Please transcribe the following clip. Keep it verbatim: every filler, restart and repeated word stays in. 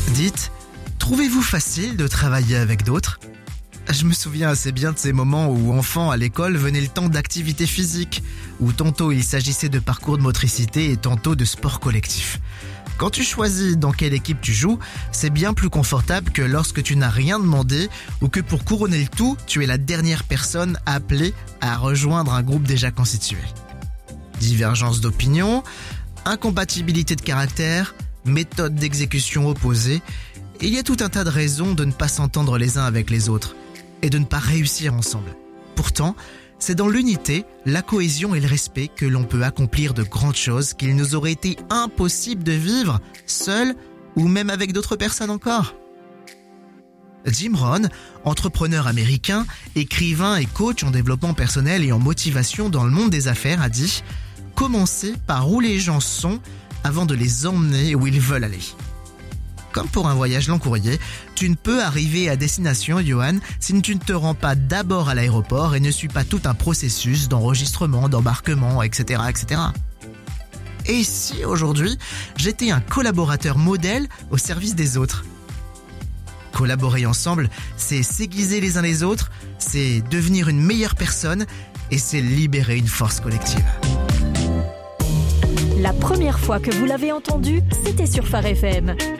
Dites, trouvez-vous facile de travailler avec d'autres ? Je me souviens assez bien de ces moments où, enfant, à l'école, venait le temps d'activité physique, où tantôt il s'agissait de parcours de motricité et tantôt de sport collectif. Quand tu choisis dans quelle équipe tu joues, c'est bien plus confortable que lorsque tu n'as rien demandé ou que pour couronner le tout, tu es la dernière personne appelée à rejoindre un groupe déjà constitué. Divergence d'opinion, incompatibilité de caractère, méthode d'exécution opposée, il y a tout un tas de raisons de ne pas s'entendre les uns avec les autres et de ne pas réussir ensemble. Pourtant, c'est dans l'unité, la cohésion et le respect que l'on peut accomplir de grandes choses qu'il nous aurait été impossible de vivre seul ou même avec d'autres personnes encore. Jim Rohn, entrepreneur américain, écrivain et coach en développement personnel et en motivation dans le monde des affaires, a dit « Commencez par où les gens sont avant de les emmener où ils veulent aller ». Comme pour un voyage long courrier, tu ne peux arriver à destination, Johan, si tu ne te rends pas d'abord à l'aéroport et ne suis pas tout un processus d'enregistrement, d'embarquement, et cetera, et cetera. Et si aujourd'hui, j'étais un collaborateur modèle au service des autres ? Collaborer ensemble, c'est s'aiguiser les uns les autres, c'est devenir une meilleure personne et c'est libérer une force collective. La première fois que vous l'avez entendu, c'était sur Phare F M.